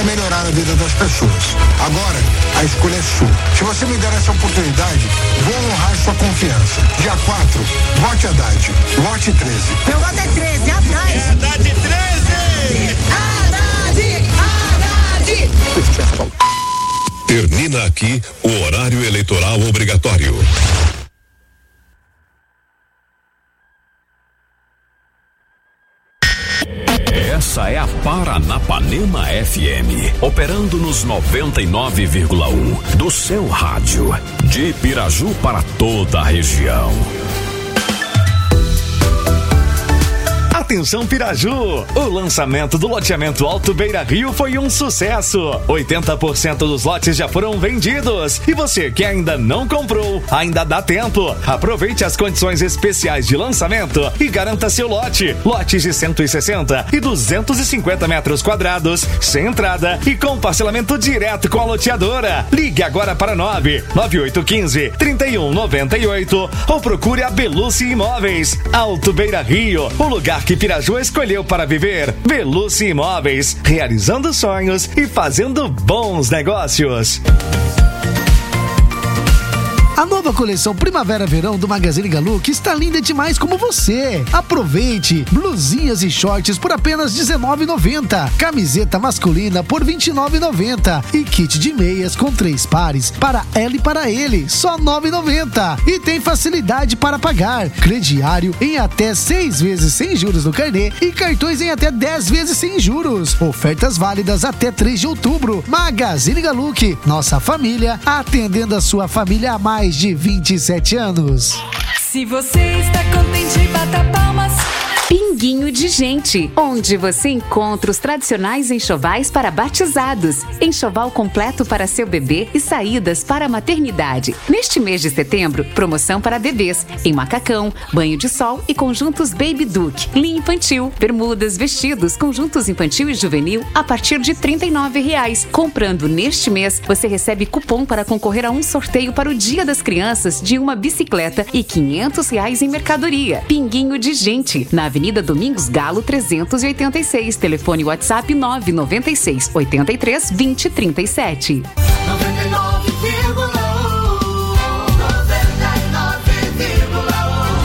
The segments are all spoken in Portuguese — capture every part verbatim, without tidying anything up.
melhorar a vida das pessoas. Agora, a escolha é sua. Se você me der essa oportunidade, vou honrar sua confiança. Dia quatro, vote Haddad. Vote treze. Meu voto é treze, Haddad. É Haddad treze! Haddad! Haddad! Termina aqui o horário eleitoral obrigatório. Essa é a Paranapanema F M, operando nos noventa e nove vírgula um do seu rádio, de Piraju para toda a região. Atenção Piraju! O lançamento do loteamento Alto Beira Rio foi um sucesso. oitenta por cento dos lotes já foram vendidos. E você que ainda não comprou, ainda dá tempo. Aproveite as condições especiais de lançamento e garanta seu lote. Lotes de cento e sessenta e duzentos e cinquenta metros quadrados, sem entrada e com parcelamento direto com a loteadora. Ligue agora para nove nove oito um cinco, três um nove oito ou procure a Belucci Imóveis. Alto Beira Rio, o lugar que Piraju escolheu para viver. Belucci Imóveis, realizando sonhos e fazendo bons negócios. A nova coleção Primavera-Verão do Magazine Galluc está linda demais como você. Aproveite! Blusinhas e shorts por apenas dezenove reais e noventa centavos. Camiseta masculina por vinte e nove reais e noventa centavos. E kit de meias com três pares para ela e para ele, só nove reais e noventa centavos. E tem facilidade para pagar. Crediário em até seis vezes sem juros no carnê e cartões em até dez vezes sem juros. Ofertas válidas até três de outubro. Magazine Galluc, nossa família atendendo a sua família há mais de vinte e sete anos. Se você está contente, bata palmas. Pinguinho de Gente, onde você encontra os tradicionais enxovais para batizados, enxoval completo para seu bebê e saídas para a maternidade. Neste mês de setembro, promoção para bebês em macacão, banho de sol e conjuntos Baby Duke, linha infantil, bermudas, vestidos, conjuntos infantil e juvenil a partir de trinta e nove reais. Comprando neste mês, você recebe cupom para concorrer a um sorteio para o Dia das Crianças de uma bicicleta e quinhentos reais em mercadoria. Pinguinho de Gente, na Avenida Domingos Galo trezentos e oitenta e seis, telefone WhatsApp nove nove seis, oito três, dois zero três sete. noventa e nove vírgula um, noventa e nove vírgula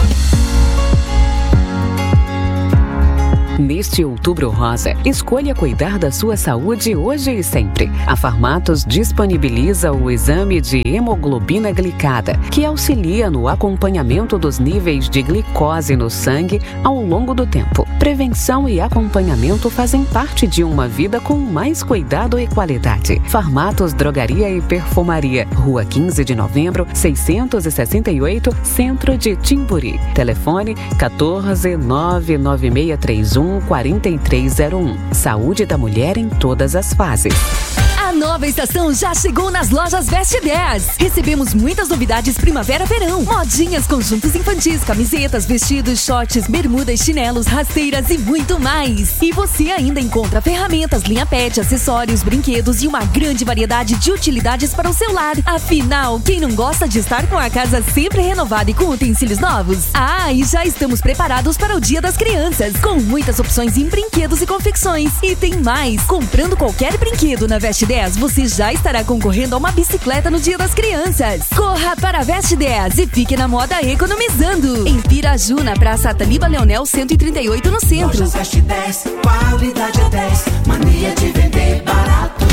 um. Neste Outubro Rosa, escolha cuidar da sua saúde hoje e sempre. A Farmatos disponibiliza o exame de hemoglobina glicada, que auxilia no acompanhamento dos níveis de glicose no sangue ao longo do tempo. Prevenção e acompanhamento fazem parte de uma vida com mais cuidado e qualidade. Farmatos Drogaria e Perfumaria, Rua quinze de Novembro, seiscentos e sessenta e oito, Centro de Timburi. Telefone quatorze, nove nove seis três um, quatro três zero um. Saúde da mulher em todas as fases. A nova estação já chegou nas lojas Veste dez. Recebemos muitas novidades primavera-verão. Modinhas, conjuntos infantis, camisetas, vestidos, shorts, bermudas, chinelos, rasteiras e muito mais. E você ainda encontra ferramentas, linha pet, acessórios, brinquedos e uma grande variedade de utilidades para o seu lar. Afinal, quem não gosta de estar com a casa sempre renovada e com utensílios novos? Ah, e já estamos preparados para o Dia das Crianças, com muitas opções em brinquedos e confecções. E tem mais! Comprando qualquer brinquedo na Veste dez, você já estará concorrendo a uma bicicleta no Dia das Crianças. Corra para a Veste dez e fique na moda economizando. Em Piraju, na Praça Taliba Leonel cento e trinta e oito, no centro. Lojas Veste dez, qualidade é dez, mania de vender barato.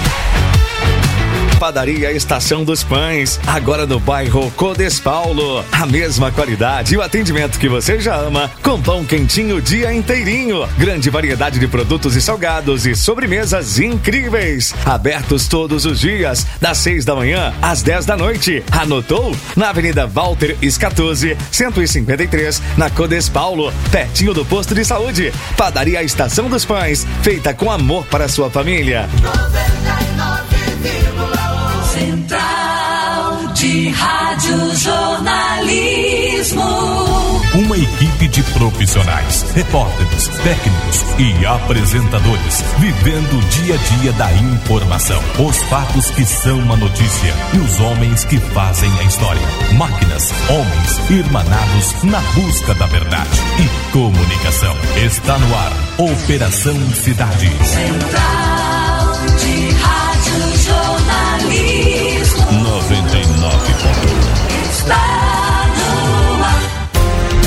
Padaria Estação dos Pães, agora no bairro Codespaulo. A mesma qualidade e o atendimento que você já ama, com pão quentinho o dia inteirinho. Grande variedade de produtos e salgados e sobremesas incríveis. Abertos todos os dias, das seis da manhã às dez da noite. Anotou? Na Avenida Walter Scatuzzi, cento e cinquenta e três, na Codespaulo, pertinho do posto de saúde. Padaria Estação dos Pães, feita com amor para a sua família. noventa e nove vírgula um Central de Rádio Jornalismo. Uma equipe de profissionais, repórteres, técnicos e apresentadores, vivendo o dia a dia da informação. Os fatos que são uma notícia e os homens que fazem a história. Máquinas, homens, irmanados na busca da verdade e comunicação. Está no ar, Operação Cidade. Central de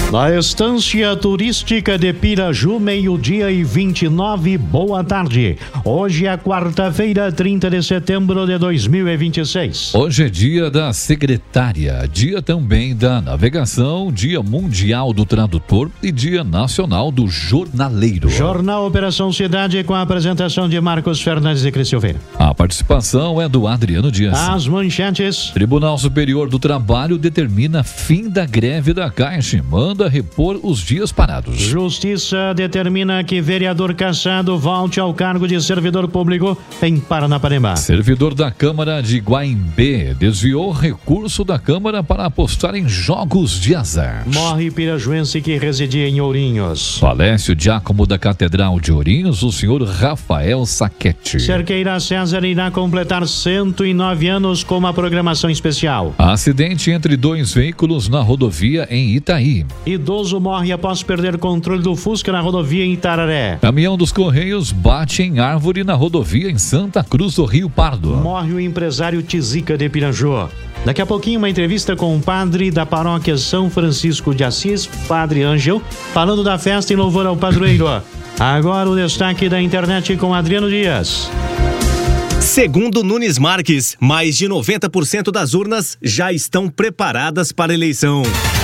Na estância turística de Piraju, meio-dia e vinte e nove, boa tarde. Hoje é quarta-feira, trinta de setembro de dois mil e vinte e seis. Hoje é dia da secretária, dia também da navegação, dia mundial do tradutor e dia nacional do jornaleiro. Jornal Operação Cidade com a apresentação de Marcos Fernandes e Cris Silveira. A participação é do Adriano Dias. As manchetes. Tribunal Superior do Trabalho determina fim da greve da Caixa e manda repor os dias parados. Justiça determina que vereador cassado volte ao cargo de servidor público em Paranapanema. Servidor da Câmara de Guaimbê desviou recurso da Câmara para apostar em jogos de azar. Morre pirajuense que residia em Ourinhos. Falece o diácono da Catedral de Ourinhos, o senhor Rafael Saquete. Cerqueira César irá completar cento e nove anos com uma programação especial. Acidente entre dois veículos na rodovia em Itaí. Idoso morre após perder controle do Fusca na rodovia em Itararé. Caminhão dos Correios bate em árvore na rodovia em Santa Cruz do Rio Pardo. Morre o empresário Tizica de Piraju. Daqui a pouquinho uma entrevista com o padre da paróquia São Francisco de Assis, Padre Ângel, falando da festa em louvor ao padroeiro. Agora o destaque da internet com Adriano Dias. Segundo Nunes Marques, mais de noventa por cento das urnas já estão preparadas para a eleição.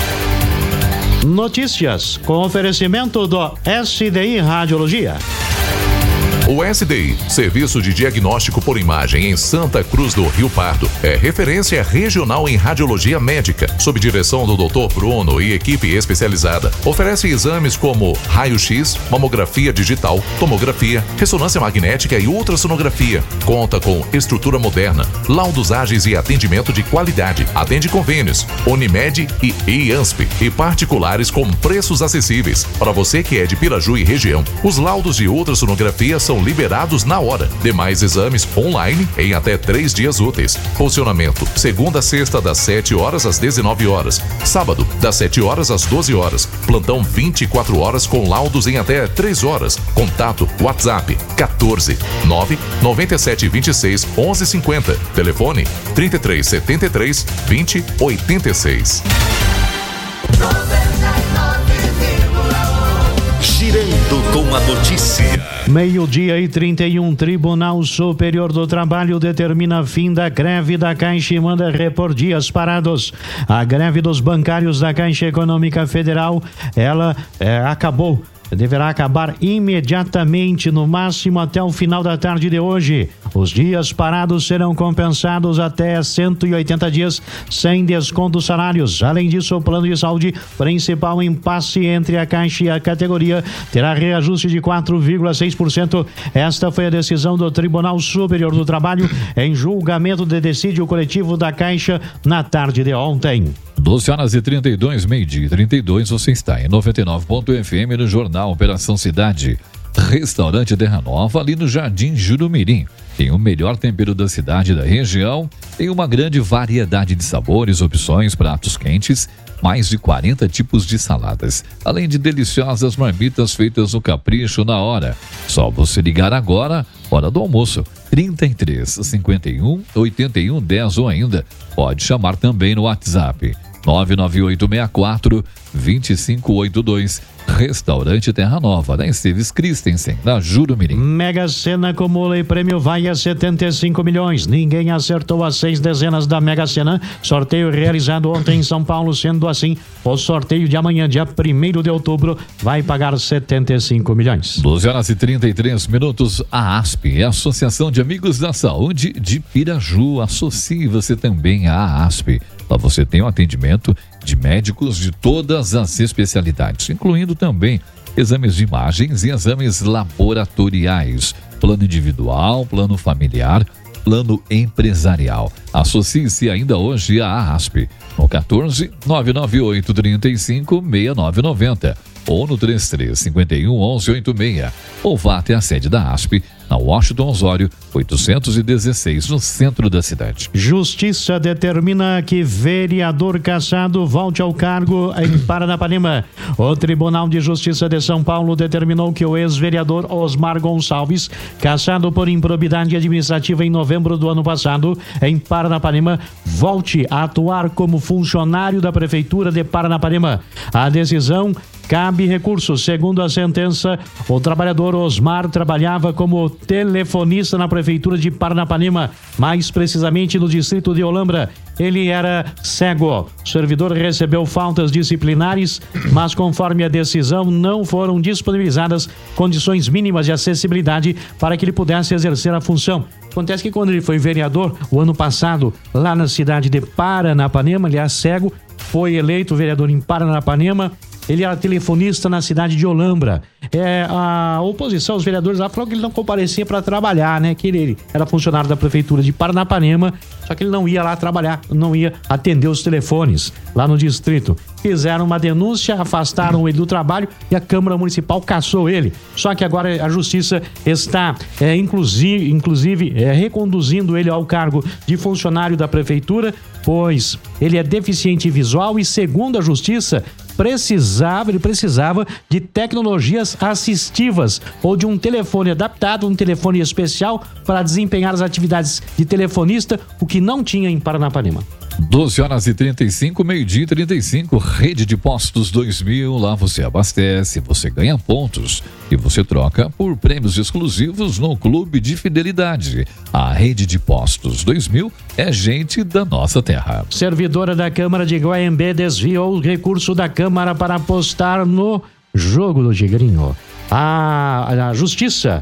Notícias com oferecimento do S D I Radiologia. O S D I, Serviço de Diagnóstico por Imagem em Santa Cruz do Rio Pardo, é referência regional em radiologia médica, sob direção do doutor Bruno e equipe especializada. Oferece exames como raio-x, mamografia digital, tomografia, ressonância magnética e ultrassonografia. Conta com estrutura moderna, laudos ágeis e atendimento de qualidade. Atende convênios, Unimed e IANSP e particulares com preços acessíveis. Para você que é de Piraju e região, os laudos de ultrassonografia são liberados na hora. Demais exames online em até três dias úteis. Funcionamento: segunda a sexta das sete horas às dezenove horas. Sábado das sete horas às doze horas. Plantão vinte e quatro horas com laudos em até três horas. Contato WhatsApp quatorze nove noventa e sete vinte e seis onze cinquenta. Telefone trinta e três setenta e três vinte oitenta e seis. Girando com a notícia. Meio-dia e trinta e um, Tribunal Superior do Trabalho determina fim da greve da Caixa e manda repor dias parados. A greve dos bancários da Caixa Econômica Federal, ela é, acabou. Deverá acabar imediatamente, no máximo até o final da tarde de hoje. Os dias parados serão compensados até cento e oitenta dias sem desconto dos salários. Além disso, o plano de saúde, principal impasse entre a Caixa e a categoria, terá reajuste de quatro vírgula seis por cento. Esta foi a decisão do Tribunal Superior do Trabalho em julgamento de decídio coletivo da Caixa na tarde de ontem. doze horas e trinta e dois, meio-dia e trinta e dois, você está em noventa e nove ponto F M no Jornal Operação Cidade. Restaurante Terra Nova, ali no Jardim Jurumirim. Tem o melhor tempero da cidade e da região, tem uma grande variedade de sabores, opções, pratos quentes, mais de quarenta tipos de saladas, além de deliciosas marmitas feitas no capricho na hora. Só você ligar agora, hora do almoço, trinta e três, cinquenta e um, oitenta e um, dez ou ainda pode chamar também no WhatsApp nove nove oito seis quatro, dois cinco oito dois. Restaurante Terra Nova, da Esteves Christensen, da Jurumirim. Mega Sena acumula e prêmio vai a setenta e cinco milhões. Ninguém acertou as seis dezenas da Mega Sena. Sorteio realizado ontem em São Paulo. Sendo assim, o sorteio de amanhã, dia primeiro de outubro, vai pagar setenta e cinco milhões. doze horas e trinta e três minutos. A ASP, a Associação de Amigos da Saúde de Piraju. Associe você também à ASP. Lá você tem um atendimento de médicos de todas as especialidades, incluindo também exames de imagens e exames laboratoriais, plano individual, plano familiar, plano empresarial. Associe-se ainda hoje à ASP, no quatorze, nove nove oito, trinta e cinco, sessenta e nove noventa ou no trinta e três, cinquenta e um, onze oitenta e seis, ou vá até a sede da ASP na Washington Osório, oitocentos e dezesseis, no centro da cidade. Justiça determina que vereador cassado volte ao cargo em Paranapanema. O Tribunal de Justiça de São Paulo determinou que o ex-vereador Osmar Gonçalves, cassado por improbidade administrativa em novembro do ano passado, em Paranapanema, volte a atuar como funcionário da Prefeitura de Paranapanema. A decisão cabe recurso. Segundo a sentença, o trabalhador Osmar trabalhava como telefonista na Prefeitura de Paranapanema, mais precisamente no distrito de Olambra. Ele era cego. O servidor recebeu faltas disciplinares, mas conforme a decisão não foram disponibilizadas condições mínimas de acessibilidade para que ele pudesse exercer a função. Acontece que quando ele foi vereador, o ano passado, lá na cidade de Paranapanema, ele é cego, foi eleito vereador em Paranapanema. Ele era telefonista na cidade de Olambra. É, a oposição, os vereadores lá falaram que ele não comparecia para trabalhar, né? Que ele era funcionário da Prefeitura de Paranapanema, só que ele não ia lá trabalhar, não ia atender os telefones lá no distrito. Fizeram uma denúncia, afastaram ele do trabalho e a Câmara Municipal cassou ele. Só que agora a Justiça está, é, inclusive, inclusive é, reconduzindo ele ao cargo de funcionário da Prefeitura, pois ele é deficiente visual e, segundo a Justiça, precisava, ele precisava de tecnologias assistivas ou de um telefone adaptado, um telefone especial para desempenhar as atividades de telefonista, o que não tinha em Paranapanema. doze horas e trinta e cinco, meio-dia e trinta e cinco, Rede de Postos dois mil, lá você abastece, você ganha pontos e você troca por prêmios exclusivos no Clube de Fidelidade. A Rede de Postos dois mil é gente da nossa terra. Servidora da Câmara de Guaiambé desviou o recurso da Câmara para apostar no jogo do Tigrinho. A, a Justiça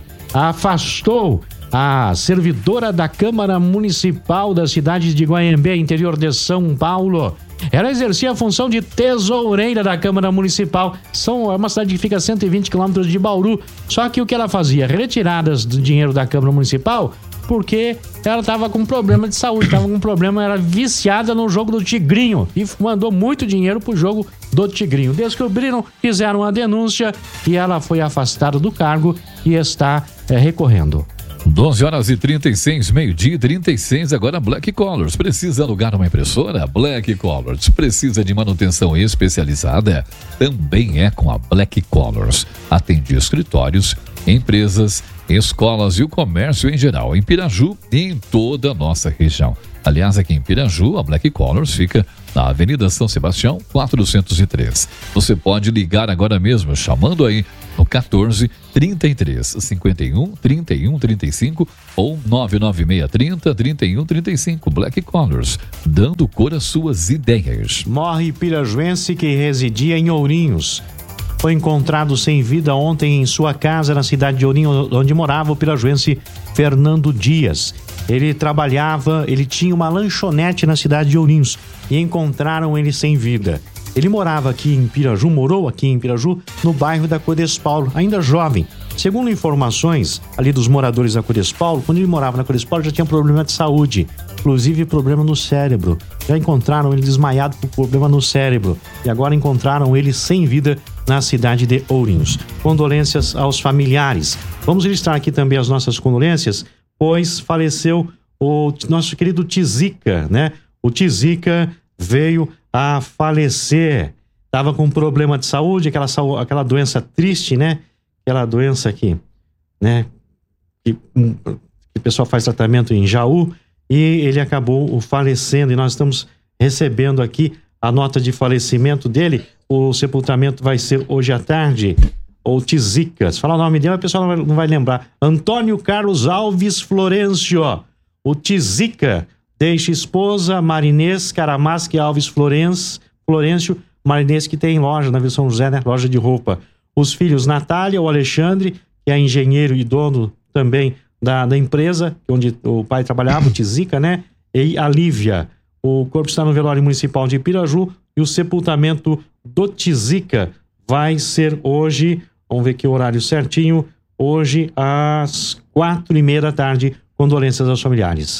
afastou a servidora da Câmara Municipal da cidade de Guaiambé, interior de São Paulo. Ela exercia a função de tesoureira da Câmara Municipal. São, é uma cidade que fica a cento e vinte quilômetros de Bauru. Só que o que ela fazia? Retiradas do dinheiro da Câmara Municipal, porque ela estava com problema de saúde, estava com problema, era viciada no jogo do Tigrinho e mandou muito dinheiro pro jogo do Tigrinho. Descobriram, fizeram a denúncia e ela foi afastada do cargo e está é, recorrendo. doze horas e trinta e seis, meio-dia e trinta e seis, agora Black Colors. Precisa alugar uma impressora? Black Colors. Precisa de manutenção especializada? Também é com a Black Colors. Atende escritórios, empresas, escolas e o comércio em geral, em Piraju e em toda a nossa região. Aliás, aqui em Piraju, a Black Colors fica na Avenida São Sebastião, quatrocentos e três. Você pode ligar agora mesmo, chamando aí no quatorze, trinta e três, cinquenta e um, trinta e um, trinta e cinco ou nove nove seis, trinta, trinta e um, trinta e cinco. Black Colors, dando cor às suas ideias. Morre pirajuense que residia em Ourinhos. Foi encontrado sem vida ontem em sua casa na cidade de Ourinhos, onde morava o pirajuense Fernando Dias. Ele trabalhava, ele tinha uma lanchonete na cidade de Ourinhos e encontraram ele sem vida. Ele morava aqui em Piraju, morou aqui em Piraju, no bairro da Codespaulo, ainda jovem. Segundo informações ali dos moradores da Codespaulo, quando ele morava na Codespaulo já tinha problema de saúde, inclusive problema no cérebro. Já encontraram ele desmaiado por problema no cérebro e agora encontraram ele sem vida na cidade de Ourinhos. Condolências aos familiares. Vamos registrar aqui também as nossas condolências, pois faleceu o nosso querido Tizica, né? O Tizica veio a falecer. Estava com problema de saúde, aquela, aquela doença triste, né? Aquela doença aqui, né? Que, que o pessoal faz tratamento em Jaú e ele acabou falecendo e nós estamos recebendo aqui a nota de falecimento dele. O sepultamento vai ser hoje à tarde. Ou Tizica, se falar o nome dele, o pessoal não vai, não vai lembrar. Antônio Carlos Alves Florencio, o Tizica, deixa esposa Marinês Caramasque Alves Florencio, Florencio, Marinês que tem loja na Vila São José, né? Loja de roupa. Os filhos Natália, o Alexandre, que é engenheiro e dono também da, da empresa, onde o pai trabalhava, o Tizica, né? E a Lívia. O corpo está no velório municipal de Piraju e o sepultamento do Tizica vai ser hoje, vamos ver aqui o horário certinho, hoje às quatro e meia da tarde, condolências aos familiares.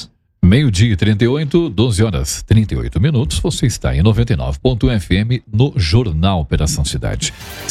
Meio-dia e trinta e oito, doze horas e trinta e oito minutos. Você está em noventa e nove ponto F M no Jornal Operação Cidade.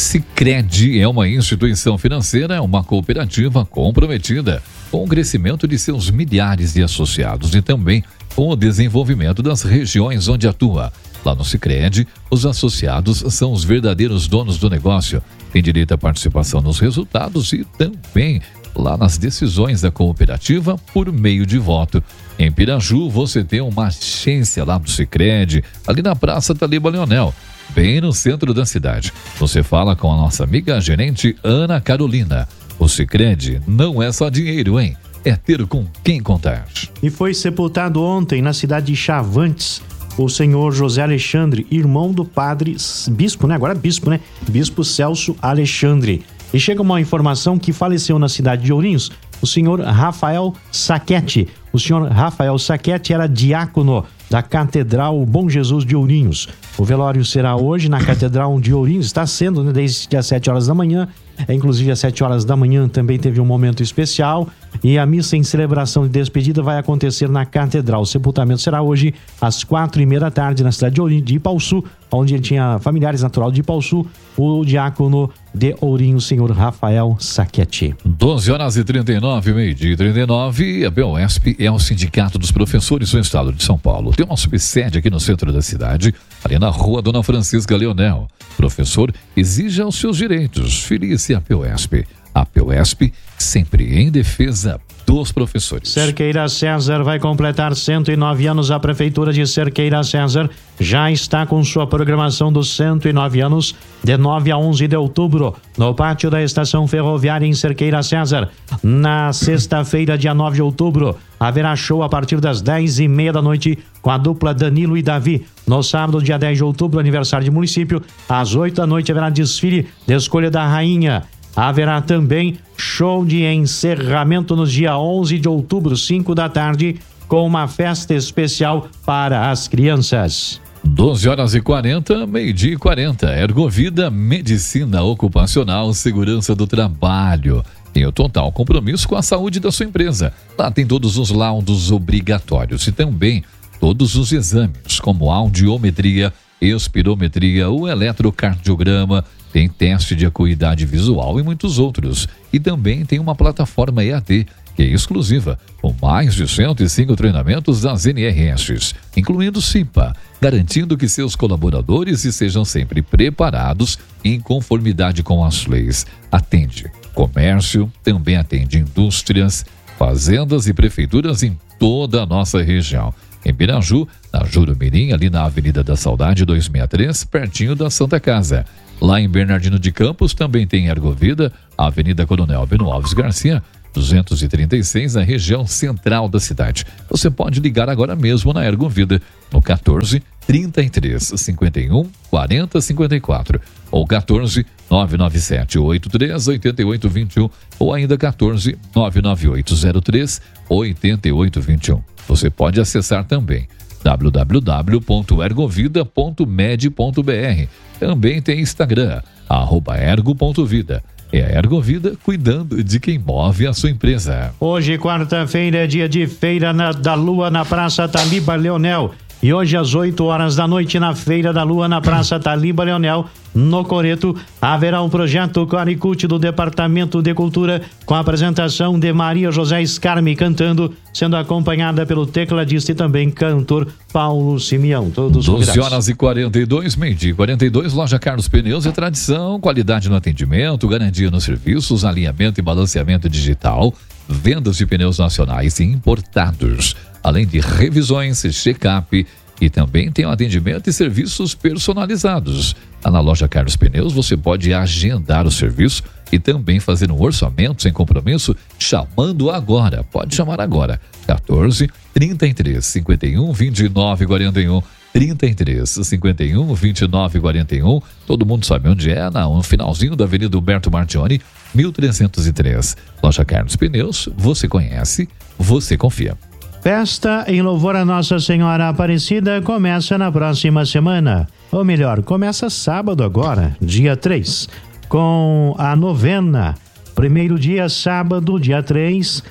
Sicredi é uma instituição financeira, uma cooperativa comprometida com o crescimento de seus milhares de associados e também com o desenvolvimento das regiões onde atua. Lá no Sicredi, os associados são os verdadeiros donos do negócio, têm direito à participação nos resultados e também lá nas decisões da cooperativa por meio de voto. Em Piraju, você tem uma agência lá do Sicredi, ali na Praça Taliba Leonel, bem no centro da cidade. Você fala com a nossa amiga gerente Ana Carolina. O Sicredi não é só dinheiro, hein? É ter com quem contar. E foi sepultado ontem na cidade de Chavantes o senhor José Alexandre, irmão do padre bispo, né? Agora bispo, né? Bispo Celso Alexandre. E chega uma informação que faleceu na cidade de Ourinhos o senhor Rafael Saquete. O senhor Rafael Saquete era diácono da Catedral Bom Jesus de Ourinhos. O velório será hoje na Catedral de Ourinhos, está sendo, né, desde as sete horas da manhã. É, inclusive às sete horas da manhã também teve um momento especial e a missa em celebração de despedida vai acontecer na Catedral. O sepultamento será hoje às quatro e meia da tarde na cidade de Ourinhos, de Ipaussu, onde ele tinha familiares natural de Ipaussu, o diácono de Ourinhos, senhor Rafael Saquete. doze horas e trinta e nove, meio-dia e trinta e nove, a BOESP é o Sindicato dos Professores do Estado de São Paulo. Tem uma subsede aqui no centro da cidade, ali na rua Dona Francisca Leonel. Professor, exija os seus direitos. Filie-se à BOESP. A BOESP sempre em defesa dos professores. Cerqueira César vai completar cento e nove anos. A Prefeitura de Cerqueira César já está com sua programação dos cento e nove anos, de nove a onze de outubro, no pátio da Estação Ferroviária em Cerqueira César. Na sexta-feira, dia nove de outubro, haverá show a partir das dez e meia da noite com a dupla Danilo e Davi. No sábado, dia dez de outubro, aniversário de município, às oito da noite haverá desfile de escolha da rainha. Haverá também show de encerramento no dia onze de outubro, cinco da tarde, com uma festa especial para as crianças. doze horas e quarenta, meio-dia e quarenta. Ergovida, medicina ocupacional, segurança do trabalho. Tem o total compromisso com a saúde da sua empresa. Lá tem todos os laudos obrigatórios e também todos os exames, como audiometria, espirometria, o eletrocardiograma, tem teste de acuidade visual e muitos outros. E também tem uma plataforma E A D, que é exclusiva, com mais de cento e cinco treinamentos das N R S, incluindo CIPA, garantindo que seus colaboradores estejam sempre preparados em conformidade com as leis. Atende comércio, também atende indústrias, fazendas e prefeituras em toda a nossa região. Em Piraju, na Jurumirim, ali na Avenida da Saudade duzentos e sessenta e três, pertinho da Santa Casa. Lá em Bernardino de Campos também tem Ergovida, Avenida Coronel Beno Alves Garcia, duzentos e trinta e seis, na região central da cidade. Você pode ligar agora mesmo na Ergovida, no quatorze, trinta e três, cinquenta e um, quarenta, cinquenta e quatro, ou quatorze, nove nove sete, oito três, oito oito dois um, ou ainda quatorze, nove nove oito zero três, oito oito dois um. Você pode acessar também w w w ponto ergovida ponto med ponto b r. Também tem Instagram, arroba ergo ponto vida. É a Ergovida cuidando de quem move a sua empresa. Hoje, quarta-feira, é dia de Feira na, da Lua na Praça Taliba Leonel. E hoje, às oito horas da noite, na Feira da Lua, na Praça Taliba Leonel, no Coreto, haverá um projeto Coricute do Departamento de Cultura, com a apresentação de Maria José Scarmi cantando, sendo acompanhada pelo tecladista e também cantor Paulo Simeão. Todos doze horas e quarenta e dois, meio-dia e quarenta e dois, Loja Carlos Pneus é tradição, qualidade no atendimento, garantia nos serviços, alinhamento e balanceamento digital, vendas de pneus nacionais e importados, além de revisões, check-up, e também tem um atendimento e serviços personalizados. Lá na Loja Carlos Pneus você pode agendar o serviço e também fazer um orçamento sem compromisso, chamando agora. Pode chamar agora. quatorze, trinta e três, cinquenta e um, vinte e nove, quarenta e um. trinta e três, cinquenta e um, vinte e nove, quarenta e um. Todo mundo sabe onde é, no finalzinho da Avenida Humberto Martioni, mil trezentos e três. Loja Carlos Pneus, você conhece, você confia. Festa em louvor a Nossa Senhora Aparecida começa na próxima semana. Ou melhor, começa sábado agora, dia três, com a novena. Primeiro dia, sábado, dia três,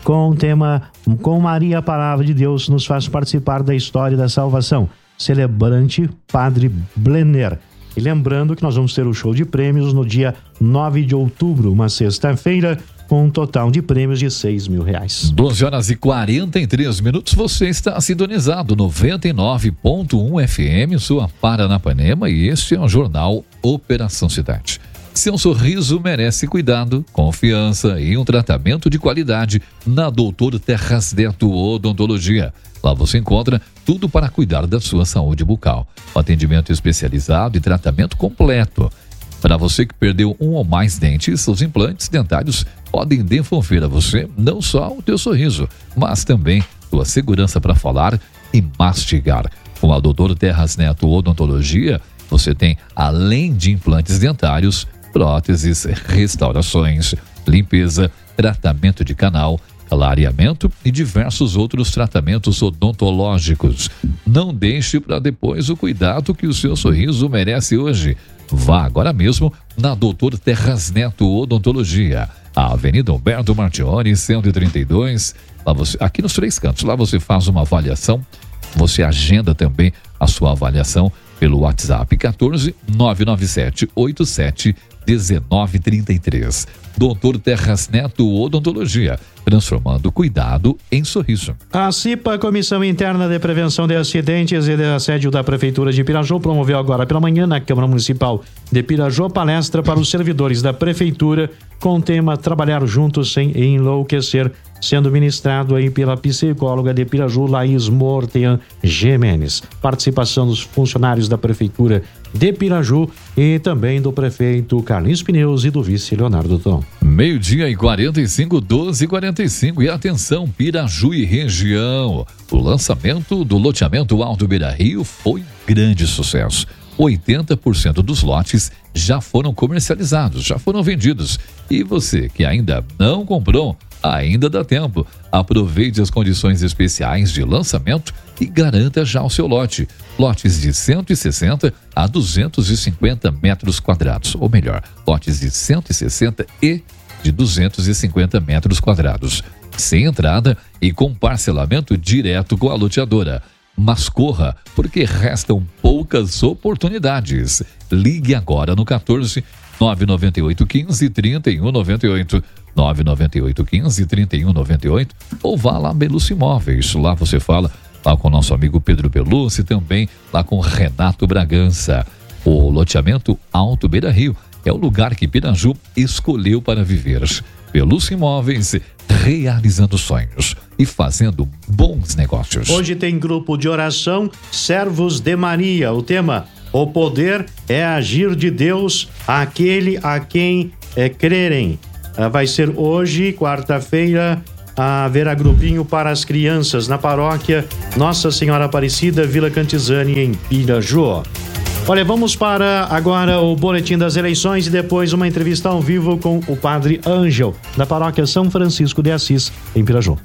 com o tema Com Maria, a Palavra de Deus nos faz participar da história da salvação. Celebrante Padre Blenner. E lembrando que nós vamos ter o show de prêmios no dia nove de outubro, uma sexta-feira, com um total de prêmios de seis mil reais. doze horas e quarenta e três minutos, você está sintonizado noventa e nove ponto um F M, sua Paranapanema, e este é o jornal Operação Cidade. Seu sorriso merece cuidado, confiança e um tratamento de qualidade na doutor Terras Neto Odontologia. Lá você encontra tudo para cuidar da sua saúde bucal. Atendimento especializado e tratamento completo. Para você que perdeu um ou mais dentes, os implantes dentários podem devolver a você não só o teu sorriso, mas também sua segurança para falar e mastigar. Com a doutor Terras Neto Odontologia, você tem, além de implantes dentários, próteses, restaurações, limpeza, tratamento de canal, clareamento e diversos outros tratamentos odontológicos. Não deixe para depois o cuidado que o seu sorriso merece hoje. Vá agora mesmo na doutor Terras Neto Odontologia, a Avenida Humberto Martione, cento e trinta e dois, lá você, aqui nos Três Cantos. Lá você faz uma avaliação, você agenda também a sua avaliação pelo WhatsApp quatorze, nove nove sete, oito sete, um nove três três. doutor Terras Neto Odontologia, transformando cuidado em sorriso. A CIPA, Comissão Interna de Prevenção de Acidentes e de Assédio da Prefeitura de Pirajô, promoveu agora pela manhã na Câmara Municipal de Pirajô palestra para os servidores da Prefeitura com o tema Trabalhar Juntos Sem Enlouquecer, sendo ministrado aí pela psicóloga de Pirajô, Laís Mortean Gemenes. Participação dos funcionários da Prefeitura de Pirajô e também do prefeito Carlinhos Pneus e do vice Leonardo Tom. Meio-dia e quarenta e cinco, doze e quarenta e cinco. E atenção, Pirajô e região. O lançamento do loteamento Alto Beira Rio foi grande sucesso. oitenta por cento dos lotes já foram comercializados, já foram vendidos. E você que ainda não comprou, ainda dá tempo. Aproveite as condições especiais de lançamento e garanta já o seu lote. Lotes de cento e sessenta a duzentos e cinquenta metros quadrados, ou melhor, lotes de cento e sessenta e de duzentos e cinquenta metros quadrados, sem entrada e com parcelamento direto com a loteadora. Mas corra, porque restam poucas oportunidades. Ligue agora no quatorze, nove nove oito, quinze, trinta e um noventa e oito, nove nove oito, quinze, trinta e um noventa e oito, ou vá lá Belucci Imóveis. Lá você fala lá com o nosso amigo Pedro Belucci, também lá com Renato Bragança. O loteamento Alto Beira Rio é o lugar que Pirajô escolheu para viver. Belucci Imóveis, realizando sonhos e fazendo bons negócios. Hoje tem grupo de oração Servos de Maria. O tema: o poder é agir de Deus àquele a quem é, crerem. Ah, vai ser hoje, quarta-feira, haverá grupinho para as crianças na paróquia Nossa Senhora Aparecida, Vila Cantizani, em Pirajô. Olha, vamos para agora o boletim das eleições e depois uma entrevista ao vivo com o padre Ângel, da paróquia São Francisco de Assis, em Pirajô.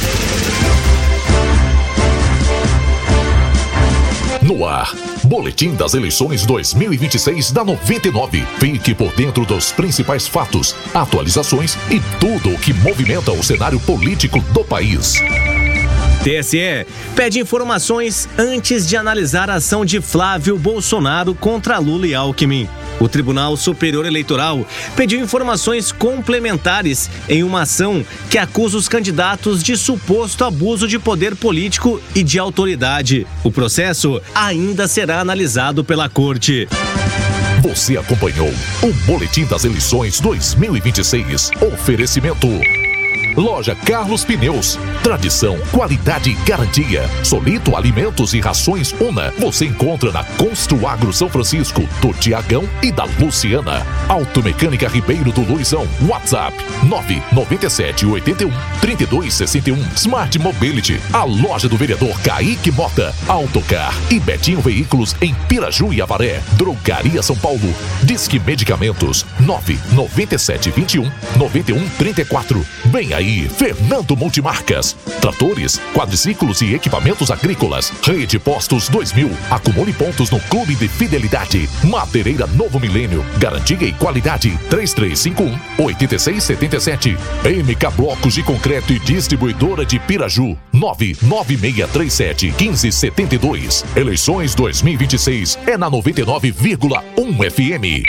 No ar, Boletim das Eleições dois mil e vinte e seis da noventa e nove. Fique por dentro dos principais fatos, atualizações e tudo o que movimenta o cenário político do país. T S E pede informações antes de analisar a ação de Flávio Bolsonaro contra Lula e Alckmin. O Tribunal Superior Eleitoral pediu informações complementares em uma ação que acusa os candidatos de suposto abuso de poder político e de autoridade. O processo ainda será analisado pela Corte. Você acompanhou o Boletim das Eleições dois mil e vinte e seis. Oferecimento: Loja Carlos Pneus. Tradição, qualidade e garantia. Solito Alimentos e Rações Una. Você encontra na Construagro São Francisco, do Tiagão e da Luciana. Automecânica Ribeiro do Luizão. WhatsApp nove nove sete oito um, três dois seis um. Smart Mobility. A loja do vereador Kaique Mota. Autocar e Betinho Veículos em Pirajô e Avaré. Drogaria São Paulo. Disque Medicamentos nove nove sete dois um, nove um três quatro. Bem aí aí, Fernando Multimarcas. Tratores, quadriciclos e equipamentos agrícolas. Rede Postos dois mil. Acumule pontos no Clube de Fidelidade. Madeireira Novo Milênio. Garantia e qualidade. três três cinco um, oito seis sete sete. M K Blocos de Concreto e Distribuidora de Piraju. nove nove seis três sete, um cinco sete dois. Eleições dois mil e vinte e seis é na noventa e nove vírgula um F M.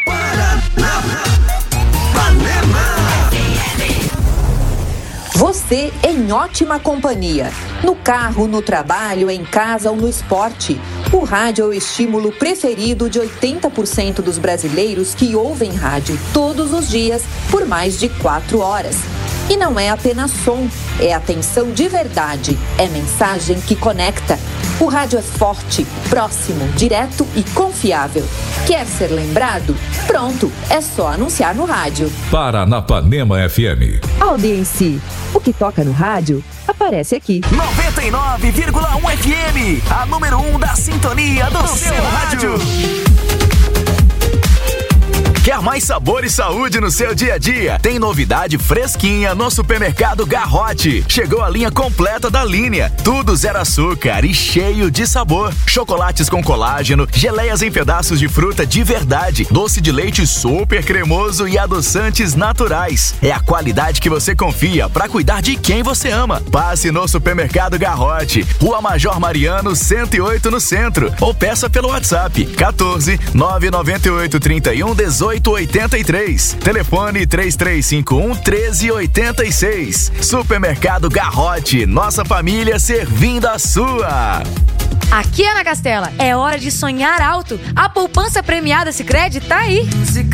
Você em ótima companhia. No carro, no trabalho, em casa ou no esporte. O rádio é o estímulo preferido de oitenta por cento dos brasileiros que ouvem rádio todos os dias por mais de quatro horas. E não é apenas som, é atenção de verdade, é mensagem que conecta. O rádio é forte, próximo, direto e confiável. Quer ser lembrado? Pronto, é só anunciar no rádio. Paranapanema F M. Audiência. O que toca no rádio aparece aqui. noventa e nove vírgula um F M, a número um da sintonia do, do seu rádio. Quer mais sabor e saúde no seu dia a dia? Tem novidade fresquinha no Supermercado Garrote. Chegou a linha completa da linha. Tudo zero açúcar e cheio de sabor. Chocolates com colágeno, geleias em pedaços de fruta de verdade, doce de leite super cremoso e adoçantes naturais. É a qualidade que você confia para cuidar de quem você ama. Passe no Supermercado Garrote, Rua Major Mariano, cento e oito no centro. Ou peça pelo WhatsApp quatorze, nove nove oito, trinta e um, dezoito oitenta e três. Telefone três três cinco um, treze oitenta e seis. Supermercado Garrote, nossa família servindo a sua. Aqui, Ana Castela, é hora de sonhar alto. A poupança premiada Sicredi tá aí.